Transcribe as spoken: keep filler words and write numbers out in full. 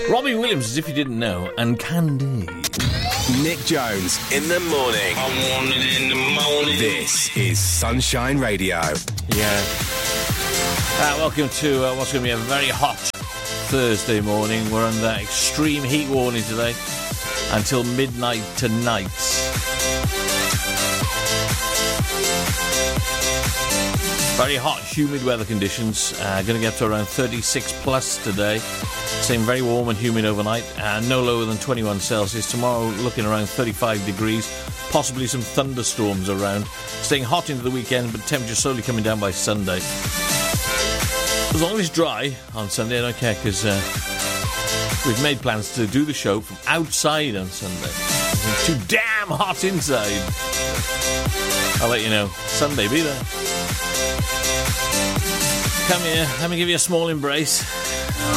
Robbie Williams, as if you didn't know, and Candy. Nick Jones in the morning. I want it in the morning. This is Sunshine Radio. Yeah. Uh, welcome to uh, what's going to be a very hot Thursday morning. We're under extreme heat warning today until midnight tonight. Very hot, humid weather conditions. Uh, going to get to around thirty-six plus today. Staying very warm and humid overnight. Uh, no lower than twenty-one Celsius. Tomorrow looking around thirty-five degrees. Possibly some thunderstorms around. Staying hot into the weekend, but temperature slowly coming down by Sunday. As long as it's dry on Sunday, I don't care, because uh, we've made plans to do the show from outside on Sunday. It's too damn hot inside. I'll let you know. Sunday, be there. Come here, let me give you a small embrace.